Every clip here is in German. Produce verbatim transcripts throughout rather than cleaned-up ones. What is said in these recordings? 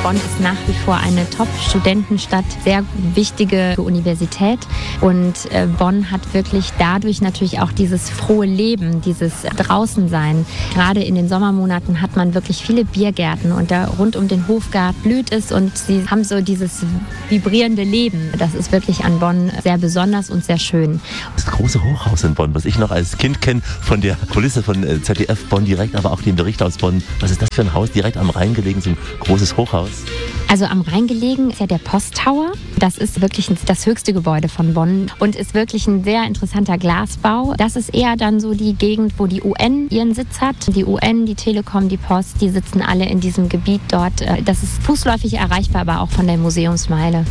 Bonn ist nach wie vor eine Top-Studentenstadt, sehr wichtige Universität. Und äh, Bonn hat wirklich dadurch natürlich auch dieses frohe Leben, dieses Draußensein. Gerade in den Sommermonaten hat man wirklich viele Biergärten und da rund um den Hofgarten blüht es und sie haben so dieses vibrierende Leben. Das ist wirklich an Bonn sehr besonders und sehr schön. Das große Hochhaus in Bonn, was ich noch als Kind kenne, von der Kulisse von Z D F Bonn direkt, aber auch dem Bericht aus Bonn. Was ist das für ein Haus, direkt am Rhein gelegen, so ein großes Hochhaus? Also am Rhein gelegen ist ja der Posttower. Das ist wirklich das höchste Gebäude von Bonn und ist wirklich ein sehr interessanter Glasbau. Das ist eher dann so die Gegend, wo die U N ihren Sitz hat. Die U N, die Telekom, die Post, die sitzen alle in diesem Gebiet dort. Das ist fußläufig erreichbar, aber auch von der Museumsmeile.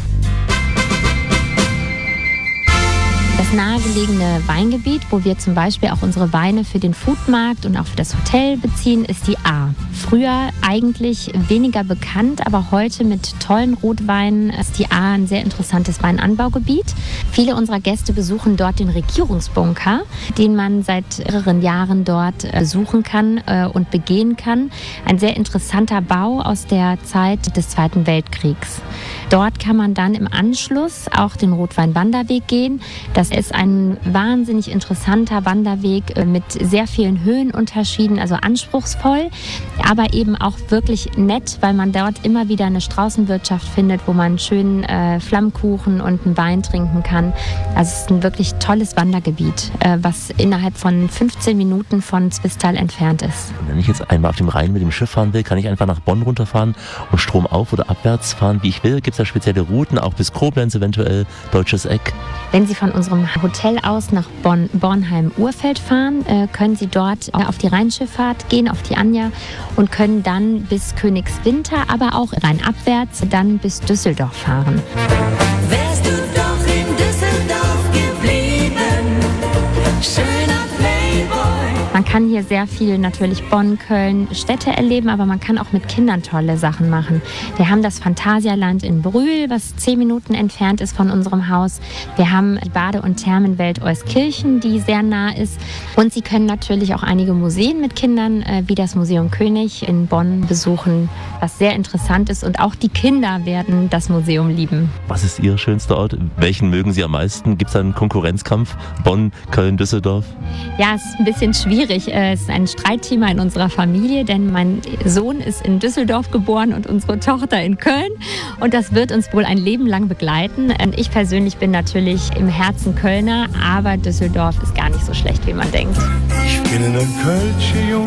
Das nahegelegene Weingebiet, wo wir zum Beispiel auch unsere Weine für den Foodmarkt und auch für das Hotel beziehen, ist die A. Früher eigentlich weniger bekannt, aber heute mit tollen Rotweinen ist die A ein sehr interessantes Weinanbaugebiet. Viele unserer Gäste besuchen dort den Regierungsbunker, den man seit mehreren Jahren dort besuchen kann und begehen kann. Ein sehr interessanter Bau aus der Zeit des Zweiten Weltkriegs. Dort kann man dann im Anschluss auch den Rotwein-Wanderweg gehen. Das ist ein wahnsinnig interessanter Wanderweg mit sehr vielen Höhenunterschieden, also anspruchsvoll, aber eben auch wirklich nett, weil man dort immer wieder eine Straußenwirtschaft findet, wo man schön äh, Flammkuchen und einen Wein trinken kann. Also es ist ein wirklich tolles Wandergebiet, äh, was innerhalb von fünfzehn Minuten von Zwistal entfernt ist. Wenn ich jetzt einmal auf dem Rhein mit dem Schiff fahren will, kann ich einfach nach Bonn runterfahren und stromauf oder abwärts fahren, wie ich will. Gibt es da spezielle Routen, auch bis Koblenz eventuell, Deutsches Eck? Wenn Sie von unserem Hotel aus nach Bonn, Bornheim-Urfeld fahren, äh, können Sie dort äh, auf die Rheinschifffahrt gehen, auf die Anja und können dann bis Königswinter, aber auch rheinabwärts dann bis Düsseldorf fahren. Wärst du doch in Düsseldorf geblieben, schöner Playboy. Man kann hier sehr viel natürlich Bonn, Köln, Städte erleben, aber man kann auch mit Kindern tolle Sachen machen. Wir haben das Phantasialand in Brühl, was zehn Minuten entfernt ist von unserem Haus. Wir haben die Bade- und Thermenwelt Euskirchen, die sehr nah ist. Und Sie können natürlich auch einige Museen mit Kindern, wie das Museum König in Bonn, besuchen, was sehr interessant ist. Und auch die Kinder werden das Museum lieben. Was ist Ihr schönster Ort? Welchen mögen Sie am meisten? Gibt es einen Konkurrenzkampf? Bonn, Köln, Düsseldorf? Ja, es ist ein bisschen schwierig. Es ist ein Streitthema in unserer Familie, denn mein Sohn ist in Düsseldorf geboren und unsere Tochter in Köln. Und das wird uns wohl ein Leben lang begleiten. Ich persönlich bin natürlich im Herzen Kölner, aber Düsseldorf ist gar nicht so schlecht, wie man denkt. Ich bin ein Kölsche Jung,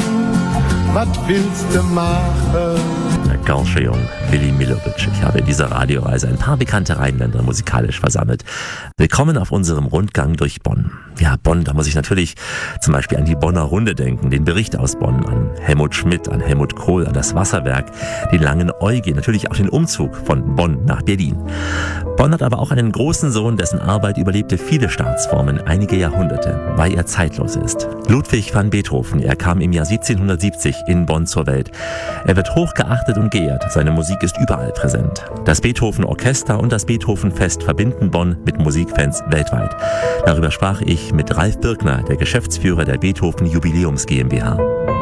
was willst du machen? Der Kölsche Jung, Willi Milovic. Ich habe in dieser Radioreise ein paar bekannte Rheinländer musikalisch versammelt. Willkommen auf unserem Rundgang durch Bonn. Ja, Bonn, da muss ich natürlich zum Beispiel an die Bonner Runde denken, den Bericht aus Bonn, an Helmut Schmidt, an Helmut Kohl, an das Wasserwerk, den langen Eugen, natürlich auch den Umzug von Bonn nach Berlin. Bonn hat aber auch einen großen Sohn, dessen Arbeit überlebte viele Staatsformen, einige Jahrhunderte, weil er zeitlos ist. Ludwig van Beethoven, er kam im Jahr siebzehnhundertsiebzig in Bonn zur Welt. Er wird hochgeachtet und geehrt, seine Musik ist überall präsent. Das Beethoven-Orchester und das Beethoven-Fest verbinden Bonn mit Musikfans weltweit. Darüber sprach ich mit Ralf Birkner, der Geschäftsführer der Beethoven Jubiläums GmbH.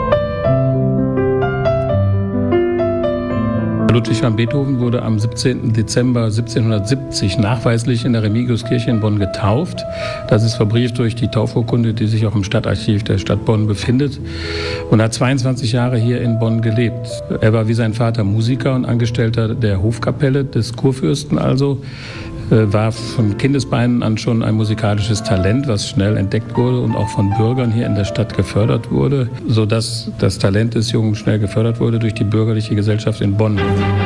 Ludwig van Beethoven wurde am siebzehnten Dezember siebzehnhundertsiebzig nachweislich in der Remigiuskirche in Bonn getauft. Das ist verbrieft durch die Taufurkunde, die sich auch im Stadtarchiv der Stadt Bonn befindet, und hat zweiundzwanzig Jahre hier in Bonn gelebt. Er war wie sein Vater Musiker und Angestellter der Hofkapelle des Kurfürsten also. War von Kindesbeinen an schon ein musikalisches Talent, was schnell entdeckt wurde und auch von Bürgern hier in der Stadt gefördert wurde, sodass das Talent des Jungen schnell gefördert wurde durch die bürgerliche Gesellschaft in Bonn.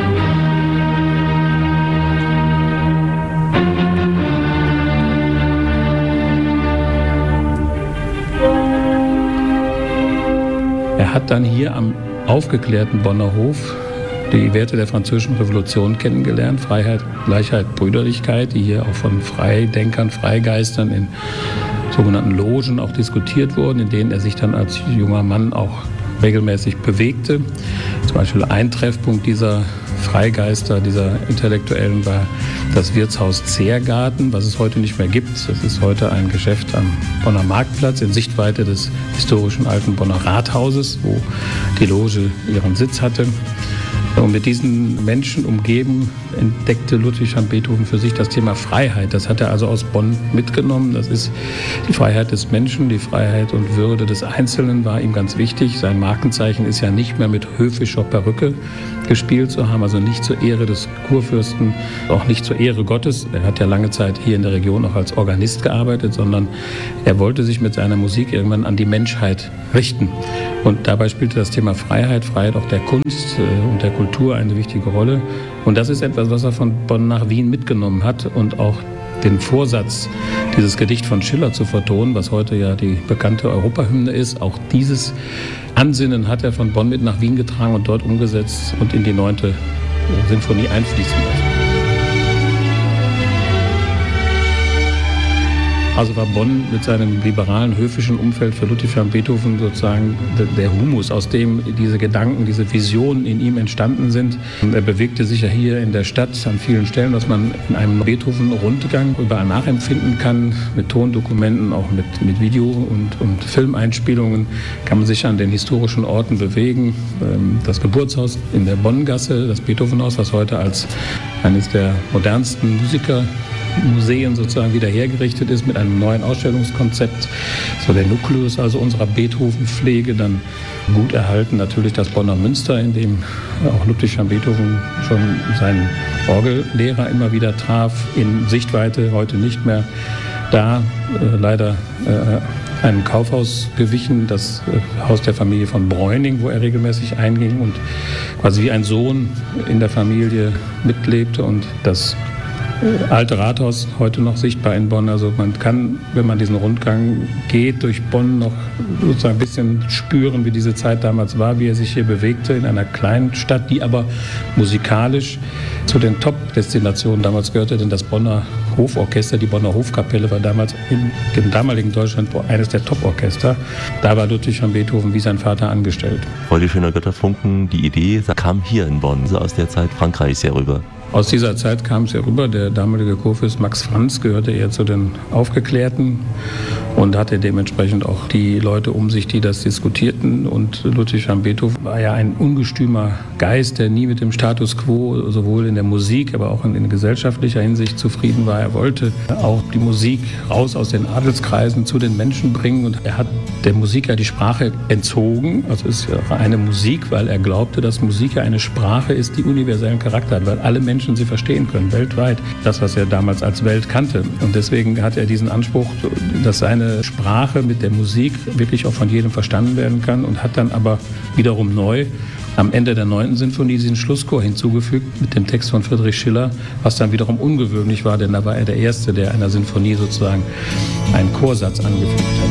Er hat dann hier am aufgeklärten Bonner Hof die Werte der Französischen Revolution kennengelernt. Freiheit, Gleichheit, Brüderlichkeit, die hier auch von Freidenkern, Freigeistern in sogenannten Logen auch diskutiert wurden, in denen er sich dann als junger Mann auch regelmäßig bewegte. Zum Beispiel ein Treffpunkt dieser Freigeister, dieser Intellektuellen war das Wirtshaus Zehrgarten, was es heute nicht mehr gibt. Das ist heute ein Geschäft am Bonner Marktplatz in Sichtweite des historischen alten Bonner Rathauses, wo die Loge ihren Sitz hatte. Und mit diesen Menschen umgeben, entdeckte Ludwig van Beethoven für sich das Thema Freiheit. Das hat er also aus Bonn mitgenommen. Das ist die Freiheit des Menschen, die Freiheit und Würde des Einzelnen war ihm ganz wichtig. Sein Markenzeichen ist ja nicht mehr mit höfischer Perücke gespielt zu haben, also nicht zur Ehre des Kurfürsten, auch nicht zur Ehre Gottes. Er hat ja lange Zeit hier in der Region auch als Organist gearbeitet, sondern er wollte sich mit seiner Musik irgendwann an die Menschheit richten. Und dabei spielte das Thema Freiheit, Freiheit auch der Kunst und der Kultur eine wichtige Rolle. Und das ist etwas, was er von Bonn nach Wien mitgenommen hat und auch den Vorsatz, dieses Gedicht von Schiller zu vertonen, was heute ja die bekannte Europahymne ist. Auch dieses Ansinnen hat er von Bonn mit nach Wien getragen und dort umgesetzt und in die neunte Sinfonie einfließen lassen. Also war Bonn mit seinem liberalen, höfischen Umfeld für Ludwig van Beethoven sozusagen der Humus, aus dem diese Gedanken, diese Visionen in ihm entstanden sind. Er bewegte sich ja hier in der Stadt an vielen Stellen, was man in einem Beethoven-Rundgang überall nachempfinden kann, mit Tondokumenten, auch mit, mit Video- und, und Filmeinspielungen kann man sich an den historischen Orten bewegen. Das Geburtshaus in der Bonngasse, das Beethovenhaus, was heute als eines der modernsten Musiker Museen sozusagen wieder hergerichtet ist mit einem neuen Ausstellungskonzept. So der Nukleus also unserer Beethoven-Pflege, dann gut erhalten natürlich das Bonner Münster, in dem auch Ludwig van Beethoven schon seinen Orgellehrer immer wieder traf, in Sichtweite, heute nicht mehr da, äh, leider äh, einem Kaufhaus gewichen, das äh, Haus der Familie von Bräuning, wo er regelmäßig einging und quasi wie ein Sohn in der Familie mitlebte und das alte Rathaus heute noch sichtbar in Bonn. Also man kann, wenn man diesen Rundgang geht, durch Bonn noch sozusagen ein bisschen spüren, wie diese Zeit damals war, wie er sich hier bewegte in einer kleinen Stadt, die aber musikalisch zu den Top-Destinationen damals gehörte, denn das Bonner Hoforchester, die Bonner Hofkapelle war damals in dem damaligen Deutschland eines der Top-Orchester. Da war Ludwig van Beethoven wie sein Vater angestellt. Freude schöner Götterfunken, die Idee kam hier in Bonn, so aus der Zeit Frankreichs herüber. Aus dieser Zeit kam es ja rüber. Der damalige Kurfürst Max Franz gehörte eher zu den Aufgeklärten und hatte dementsprechend auch die Leute um sich, die das diskutierten. Und Ludwig van Beethoven war ja ein ungestümer Geist, der nie mit dem Status quo, sowohl in der Musik, aber auch in, in gesellschaftlicher Hinsicht zufrieden war. Er wollte auch die Musik raus aus den Adelskreisen zu den Menschen bringen. Und er hat der Musik ja die Sprache entzogen. Also es ist ja eine Musik, weil er glaubte, dass Musik ja eine Sprache ist, die universellen Charakter hat, weil alle Menschen sie verstehen können, weltweit. Das, was er damals als Welt kannte. Und deswegen hat er diesen Anspruch, dass seine Sprache mit der Musik wirklich auch von jedem verstanden werden kann und hat dann aber wiederum neu am Ende der neunten Sinfonie diesen Schlusschor hinzugefügt mit dem Text von Friedrich Schiller, was dann wiederum ungewöhnlich war, denn da war er der Erste, der einer Sinfonie sozusagen einen Chorsatz angefügt hat.